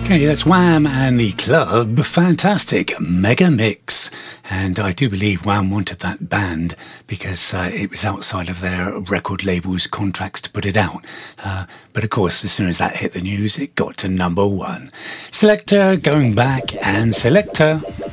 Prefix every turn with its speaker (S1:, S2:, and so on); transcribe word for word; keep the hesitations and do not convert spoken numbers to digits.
S1: Okay, that's Wham and the Club. Fantastic. Mega Mix. And I do believe Wham wanted that banned because uh, it was outside of their record label's contracts to put it out. Uh, but of course, as soon as that hit the news, it got to number one. Selector going back and Selector.